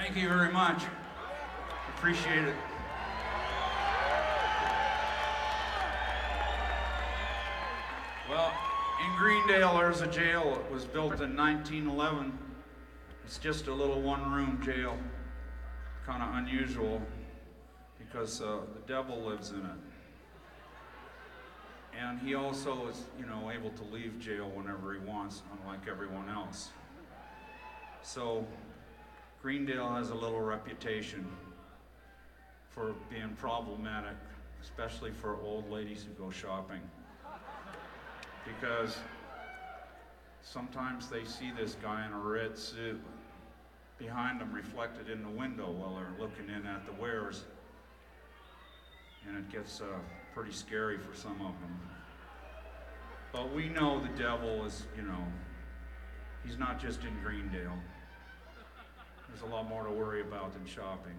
Thank you very much. Appreciate it. Well, in Greendale, there's a jail that was built in 1911. It's just a little one-room jail. Kind of unusual because the devil lives in it. And he also is, able to leave jail whenever he wants, unlike everyone else. So Greendale has a little reputation for being problematic, especially for old ladies who go shopping. Because sometimes they see this guy in a red suit behind them reflected in the window while they're looking in at the wares. And it gets pretty scary for some of them. But we know the devil is, he's not just in Greendale. There's a lot more to worry about than shopping.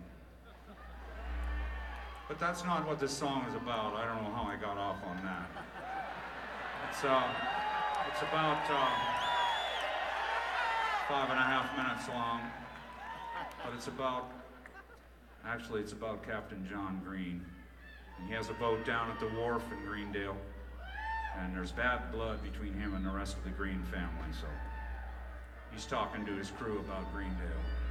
But that's not what this song is about. I don't know how I got off on that. It's about 5.5 minutes long, but it's about Captain John Green. And he has a boat down at the wharf in Greendale, and there's bad blood between him and the rest of the Green family, so he's talking to his crew about Greendale.